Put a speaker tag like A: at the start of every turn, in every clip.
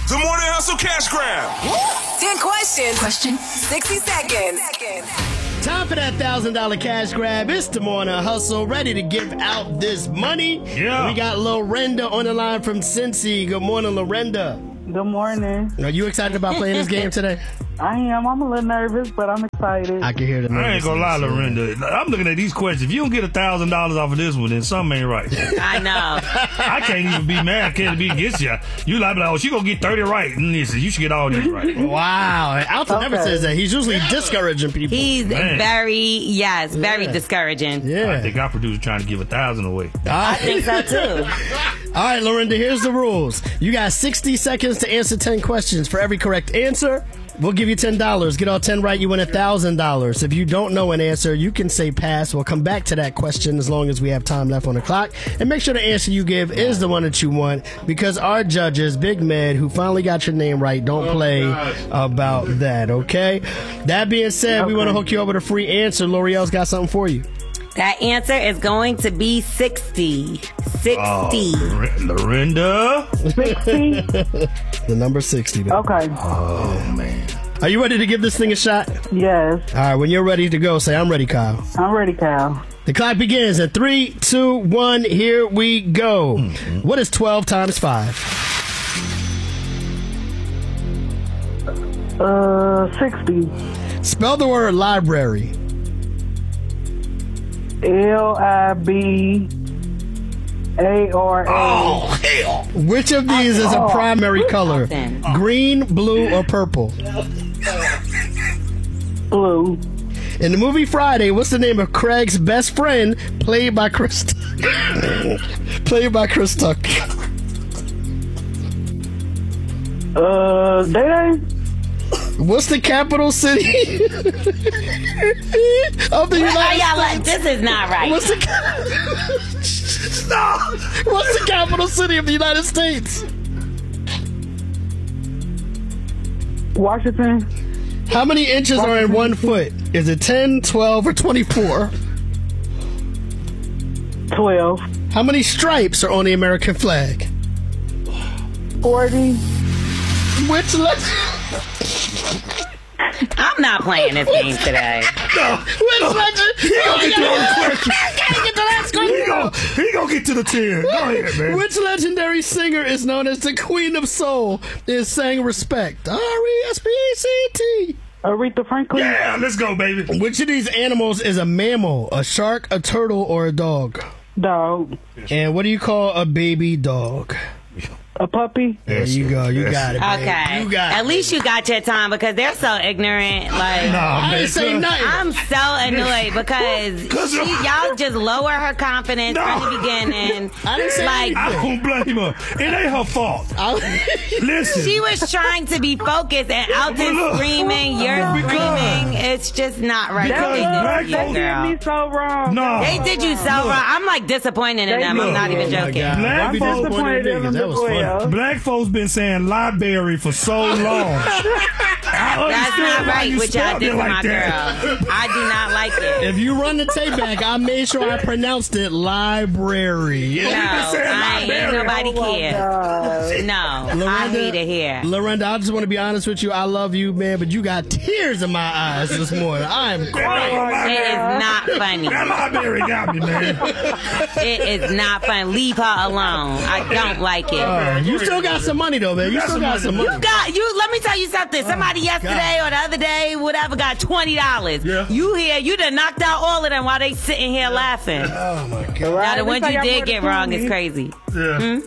A: The Morning Hustle Cash Grab.
B: 10 questions. 60 seconds.
C: Time for that $1,000 cash grab. It's the Morning Hustle, ready to give out this money.
D: Yeah.
C: We got Lorenda on the line from Cincy. Good morning, Lorenda.
E: Good morning.
C: Are you excited about playing this game today?
E: I am. I'm a little nervous, but I'm excited.
C: I can hear the
D: I ain't gonna lie, Lorenda. I'm looking at these questions. If you don't get $1,000 off of this one, then something ain't right.
F: I know.
D: I can't even be mad. I can't be against you. You like, oh, she gonna get 30 right. And listen, you should get all this right.
C: Wow. Alton never says that. He's usually discouraging people.
F: He's very discouraging.
C: Yeah.
D: I think our producer trying to give 1,000 away.
F: I think so too.
C: All right, Lorenda, here's the rules. You got 60 seconds to answer 10 questions. For every correct answer, we'll give you $10. Get all 10 right, you win $1,000. If you don't know an answer, you can say pass. We'll come back to that question as long as we have time left on the clock. And make sure the answer you give is the one that you want, because our judges, Big Med, who finally got your name right, don't play about that, okay? That being said, we want to hook you over to free answer. L'Oreal's got something for you.
F: That answer is going to be 60. 60.
D: Lorenda.
E: 60?
C: The number 60, baby.
E: Okay.
D: Oh, man.
C: Are you ready to give this thing a shot?
E: Yes.
C: All right, when you're ready to go, say, I'm ready, Kyle.
E: I'm ready, Cal.
C: The clock begins at 3, 2, 1. Here we go. What is 12 times 5?
E: 60.
C: Spell the word library.
E: Libara.
D: Oh, hell.
C: Which of these is a primary color?
F: Austin.
C: Green, blue, or purple?
E: Blue.
C: In the movie Friday, what's the name of Craig's best friend, played by Chris Tucker?
E: Day.
C: What's the capital city of the United
F: Y'all
C: States?
F: like, this is not right.
C: What's the capital city of the United States?
E: Washington.
C: How many inches are in 1 foot? Is it 10, 12, or 24?
E: 12.
C: How many stripes are on the American flag?
E: 40.
C: Which
F: I'm not playing this game today.
C: Which legend?
D: He gonna get to the question.
C: Gotta get the last question.
D: He gonna get to the 10. Go ahead, man.
C: Which legendary singer is known as the Queen of Soul and sang Respect? R-E-S-P-E-C-T.
E: Aretha Franklin.
D: Yeah, let's go, baby.
C: Which of these animals is a mammal? A shark, a turtle, or a dog?
E: Dog.
C: And what do you call a baby dog?
E: A puppy.
C: There you go. You got it, baby.
F: Okay.
C: You got it.
F: At least you got your time, because they're so ignorant. Like,
C: I didn't say nothing.
F: I'm so annoyed because y'all just lower her confidence from the beginning.
C: I didn't say
F: like,
D: I don't blame her. It ain't her fault. Listen.
F: she was trying to be focused, and Alton screaming, you're screaming. It's just not right.
D: Because black
F: They did
D: folks-
F: you, girl.
E: Me so wrong.
D: No.
F: They did you so wrong. I'm like disappointed in them. I'm not even joking.
D: Black
E: I'm
D: folks,
E: disappointed in them
C: That
E: as
C: was funny.
E: well.
D: black folks been saying library for so long.
F: That's not right what y'all did to my girl. I do not like it.
C: If you run the tape back, I made sure I pronounced it library.
F: No, ain't nobody care. No, I need it here.
C: Lorenda, I just want to be honest with you. I love you, man, but you got tears in my eyes this morning. I am crying.
F: It is not funny.
D: That library got me, man.
F: It is not fun. Leave her alone. I don't like it.
C: You still got some money, though, man. You still got some money.
F: Let me tell you something. Somebody yesterday or the other day, whatever, got $20.
D: Yeah.
F: You done knocked out all of them while they sitting here laughing.
C: Oh, my God.
F: Now, the ones you did get wrong is crazy.
D: Yeah.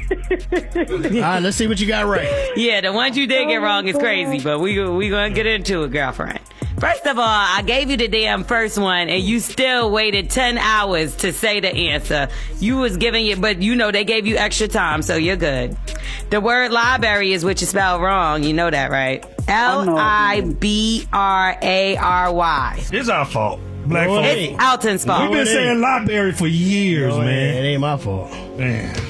C: All right, let's see what you got right.
F: Yeah, the ones you did get wrong is crazy, but we gonna get into it, girlfriend. First of all, I gave you the damn first one, and you still waited 10 hours to say the answer. You was giving it, but you know they gave you extra time, so you're good. The word library is what you spelled wrong. You know that, right? L-I-B-R-A-R-Y.
D: It's our fault. Black folks.
F: It's Alton's fault.
D: We've been saying library for years, man.
C: It ain't my fault.
D: Man.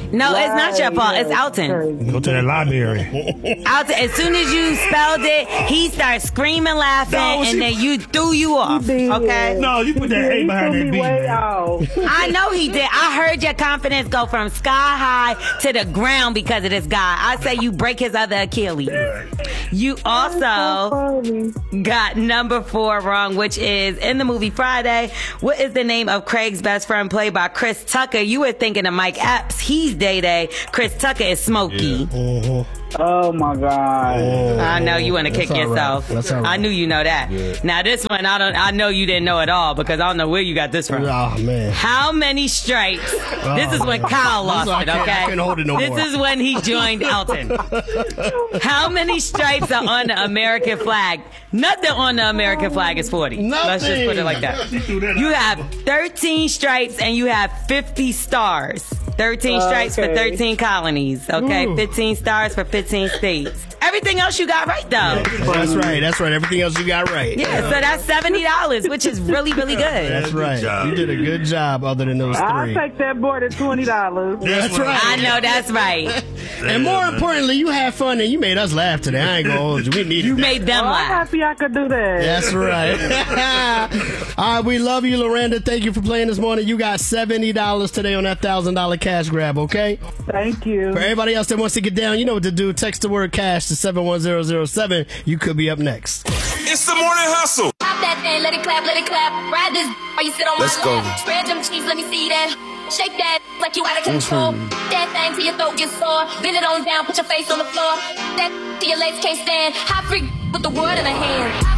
F: No, it's not your fault. It's
E: Yeah,
F: Alton.
E: crazy.
D: Go to that library.
F: Alton, as soon as you spelled it, he started screaming, laughing,
D: No,
F: and then you threw you off.
E: Did.
F: Okay?
D: No, you put that A
E: He
D: behind
E: threw
D: that
E: me
D: B,
E: way
D: man.
E: off.
F: I know he did. I heard your confidence go from sky high to the ground because of this guy. I say you break his other Achilles. You also
E: Funny.
F: got number 4 wrong, which is in the movie Friday. What is the name of Craig's best friend played by Chris Tucker? You were thinking of Mike Epps. He's Day-Day. Chris Tucker is Smokey.
E: Oh my God.
F: I know you want to kick
C: That's all right.
F: yourself.
C: That's all right.
F: I knew you know that. Now this one, I know you didn't know at all because I don't know where you got this from.
C: Oh, man.
F: How many stripes? This is when Kyle lost
C: I
F: it,
C: can't- I
F: okay?
C: couldn't hold it no
F: this
C: more.
F: is when he joined Elton. How many stripes are on the American flag? Nothing on the American flag is 40. Let's just put it like that. You have 13 stripes and you have 50 stars. 13 stripes for
E: Okay.
F: 13 colonies, okay?
C: Ooh.
F: 15 stars for 15 states. Everything else you got right, though.
C: That's right. That's right. Everything else you got right.
F: Yeah, so that's $70, which is really, really good.
C: That's right.
D: job.
C: You did a good job other than those
E: I'll
C: 3.
E: take that boy to $20.
C: That's right.
F: I know that's right.
C: And more importantly, you had fun and you made us laugh today. I ain't gonna hold you. We needed
F: You
C: that.
F: made them
E: I'm
F: laugh.
E: happy I could do that.
C: That's right. All right, we love you, Loranda. Thank you for playing this morning. You got $70 today on that $1,000 cash grab, okay?
E: Thank you.
C: For everybody else that wants to get down, you know what to do. Text the word cash to 71007. You could be up next.
A: It's the morning hustle.
G: Pop that thing, let it clap, let it clap. Ride this, or you sit on
A: Let's
G: my
A: go.
G: lap. Spread them cheeks, let me see that. Shake that like you out of control. That thing till your throat gets sore. Bend it on down, put your face on the floor. That till your legs can't stand. Hot freak with the world in a hand.